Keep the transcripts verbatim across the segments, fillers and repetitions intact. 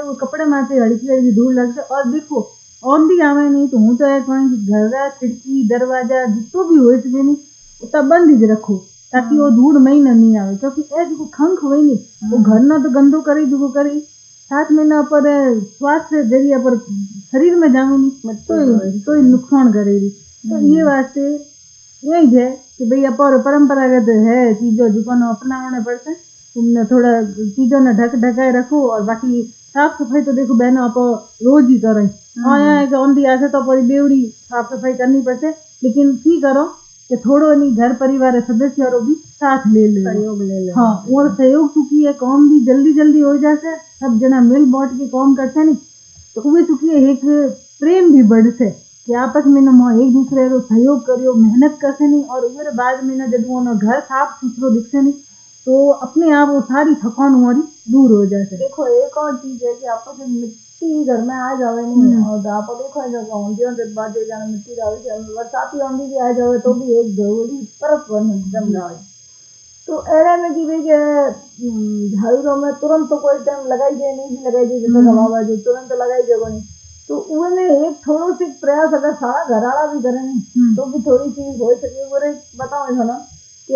वो कपड़े माथे हड़की हड़की धूल लग से। और देखो औंधी आवे नहीं तो हूँ तो एक घर का खिड़की दरवाजा जितो भी हो सके नहीं उतना बंद ही रखो ताकि वो धूल महीना नहीं आवे, क्योंकि ए जो खंख हुई नहीं वो घर ना तो गंदो करी जो करी सात महीना पर स्वास्थ्य जरिया पर शरीर में जावे नहीं तो तो नुकसान करेगी। तो ये वास्ते यही है कि भाई अपन परंपरागत है चीजों जिको अपनाने पड़ते तुमने थोड़ा चीजों ने ढक ढकाए रखो। और बाकी साफ सफाई तो देखो बहनों आप रोज ही करें हाँ है कि औंधी आसे तो पूरी बेवड़ी साफ सफाई करनी पड़ते, लेकिन की करो कि थोड़ो नहीं घर परिवार सदस्य भी साथ ले ले सहयोग ले ले हाँ और सहयोग चुकी है काम भी जल्दी जल्दी हो जाते सब जना मिल बांट के काम करते नहीं तो वे चुकी है एक प्रेम भी बढ़ से कि आपस में ना एक दूसरे को सहयोग करियो मेहनत करते नहीं। और उधर बाद में ना जब वो घर साफ सुथरो दिखते नहीं तो अपने आप वो सारी थकान हमारी दूर हो जाते। देखो एक और चीज है कि आपस में मिट्टी घर में आ जावे नहीं और आप देखो जब औंधियों जब बाजे जाने मिट्टी जावे से बरसाती औंधी भी आ जावे तो भी एक बड़ी परत बन जम जावे तो एड़े में की भाई झाड़ू में तुरंत तो कोई टाइम लगाई जाए नहीं लगाई जाए जैसे हवा जो तुरंत लगाई जाए नहीं तो उन्हें एक थोड़ो सी प्रयास अगर सारा घराड़ा भी करें तो भी थोड़ी चीज हो सके। वो बताओ है ना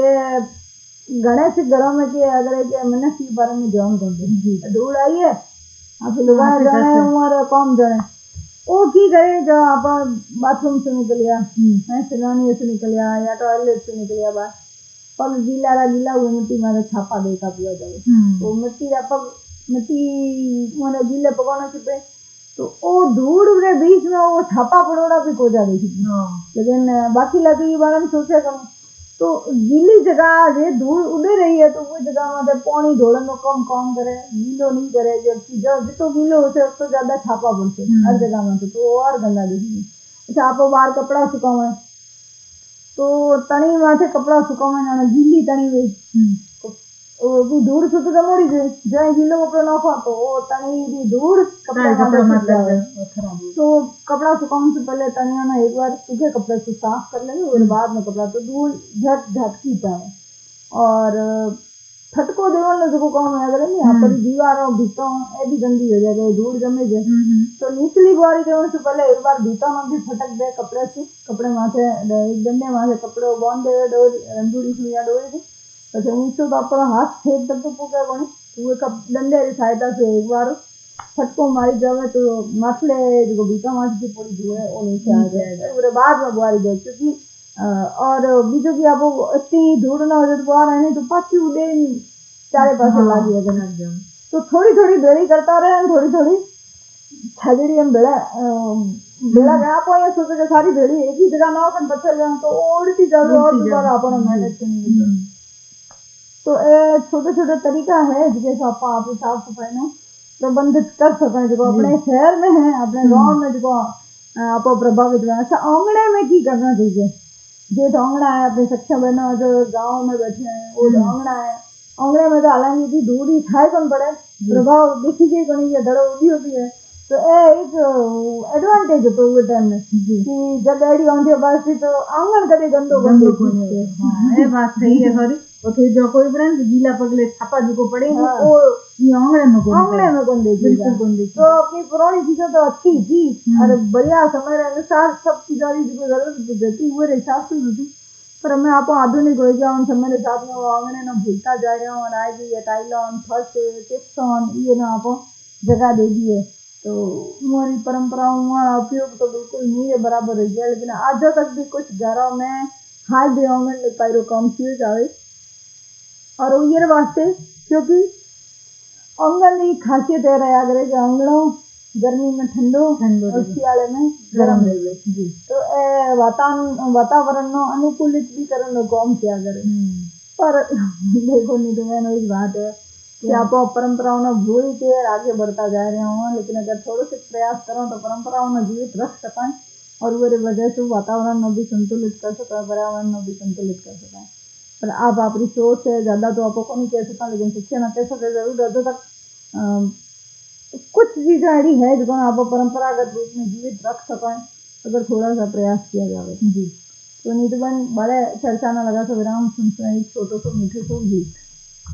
कि गणेश घरों में कि अगर कि मैंने इस बारे में जान कर धूल आई है आप लुगा जाने हमारे कम जाने वो की करे जो आप बाथरूम से निकल गया है सिलानी से निकल गया या टॉयलेट से निकल गया बस पग गीला रहा गीला हुआ मिट्टी मारे छापा देता पिया जाए तो मिट्टी पग मिट्टी मारे गीले पकाना छिपे तो वो धूल के बीच में वो छापा पड़ोड़ा भी को जा रही थी लेकिन बाकी लगी बारे में सोचे कम तो गीली जगह जे धूल उड़े रही है तो वो जगह में पानी ढोलन में कम काम करे गीलो नहीं करे जबकि जो जितो गीलो होते उसको ज्यादा छापा पड़ते हर जगह में तो और गंदा दिखेगी। अच्छा आप बाहर कपड़ा सुखावे तो तनी माथे कपड़ा सुखावे ना गीली तनी हुई तो भी दूर से तो मोड़ी गई जहाँ गीलो कपड़ा ना खा तो वो तनी भी दूर कपड़ा कपड़ा मत खराब तो कपड़ा सुखाने से पहले तनिया ना एक बार सूखे कपड़े से साफ कर लेंगे और बाद में कपड़ा तो धूल झट झटकी जाए। और फटको देवल जो काम है अगर नहीं आप दीवारों भीतों ये भी गंदी हो जाएगा धूल जमे जाए तो निचली बारी देने से पहले एक बार भीतों में भी फटक दे कपड़े से कपड़े माथे एक डंडे माथे कपड़े बांध दे डोरी रंधुरी से या डोरी से अच्छा ऊँचो तो अपना हाथ छेद तक तो पूरा बने तो वो कप डंडे की सहायता से एक बार फटको मारी जावे तो मसले जो बीता माटी की पूरी धूल है वो नीचे आ जाएगा पूरे बाद में बुआरी जाए क्योंकि और बीजों की आप इतनी धूल ना हो जाए तो बुआ रहने तो पाछी उड़े चारे पासे लागी है तो थोड़ी थोड़ी बेड़ी करता रहे थोड़ी थोड़ी छजड़ी हम बेड़ा बेड़ा गया आप ये सोचे कि सारी बेड़ी एक ही जगह ना हो बच्चे जाए तो उड़ती जावे और दोबारा अपना मेहनत करनी तो छोटे छोटे तरीका है जिससे आप आप साफ सफाई में प्रबंधित कर सकें जो अपने शहर में है अपने गांव में जो आप प्रभावित हुए। अच्छा आंगणे में की करना चाहिए जो तो आंगना है अपनी सक्षा बहना जो गाँव में बैठे हैं वो जो आंगना है आंगणे में तो हालांकि की दूरी खाए कौन पड़े प्रभाव दिखी गई कौन है धड़ो उड़ी होती है तो ये एक एडवांटेज है तो वो टाइम में कि जब एडी आंधी बस तो आंगन कभी गंदो गंदो ये बात सही है सॉरी और फिर जो कोई ब्रांड गीला पगले छापा जो पड़े हाँ। वो ये आंगणे में कौन आंगणे में कौन देगी बिल्कुल कौन देगी तो अपनी पुरानी चीजें तो अच्छी थी और बढ़िया समय अनुसार सब चीजें जो जरूरत देती वो हिसाब से होती पर मैं आप आधुनिक हो गया उन समय के साथ में वो आंगणे ना भूलता जा रहा हूँ और आएगी ये टाइलॉन फर्स्ट टिप्स ऑन ये ना आप जगह दे दी है तो हमारी परंपराओं का उपयोग तो बिल्कुल नहीं है बराबर हो गया लेकिन आज तक भी कुछ घरों में हाल भी आंगन में पैरों कम किए जाए और ये वास्ते क्योंकि आंगन की खासियत है रहा अगर कि आंगनों गर्मी में ठंडो और सियाले में गर्म रहे जी तो ए वातावरण वातावरण नो अनुकूलित भी करने काम किया करे पर देखो नहीं तो मैंने एक बात है कि आप परंपराओं ने भूल के आगे बढ़ता जा रहे हो लेकिन अगर थोड़े से प्रयास करो तो परंपराओं में जीवित रख सकें और वो वजह से वातावरण में भी संतुलित कर सकें पर्यावरण में भी संतुलित कर सकें। पर आप अपनी सोच है ज़्यादा तो आपको नहीं कह सकता लेकिन शिक्षा न कह सके जरूर अभी तक कुछ चीज़ें ऐसी है जो आप परंपरागत रूप में जीवित रख सकें अगर थोड़ा सा प्रयास किया जाए जी। तो नीतू बहन बड़े चर्चा न लगा सो विराम सुन छोटो सो मीठो सो गीत।